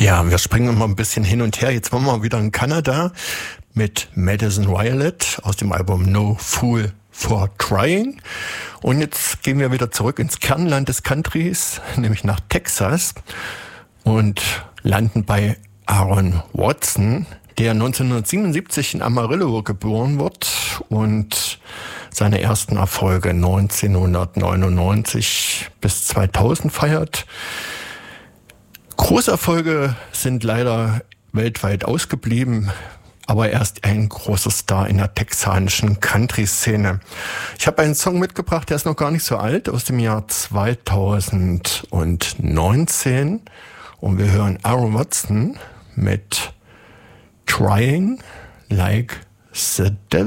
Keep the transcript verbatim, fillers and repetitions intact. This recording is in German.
Ja, wir springen immer ein bisschen hin und her. Jetzt waren wir wieder in Kanada mit Madison Violet aus dem Album No Fool for Trying. Und jetzt gehen wir wieder zurück ins Kernland des Countrys, nämlich nach Texas, und landen bei Aaron Watson, der neunzehnhundertsiebenundsiebzig in Amarillo geboren wird und seine ersten Erfolge neunzehnhundertneunundneunzig bis zweitausend feiert. Großerfolge sind leider weltweit ausgeblieben, aber er ist ein großer Star in der texanischen Country-Szene. Ich habe einen Song mitgebracht, der ist noch gar nicht so alt, aus dem Jahr zweitausendneunzehn. Und wir hören Aaron Watson mit Trying Like the Devil.